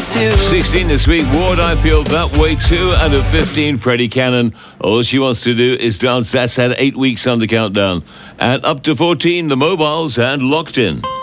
too. 16 this week, Ward, I Feel That Way Too. And at 15, Freddie Cannon, All She Wants to Do Is Dance. That's had 8 weeks on the countdown. And up to 14, The Mobiles and Locked In.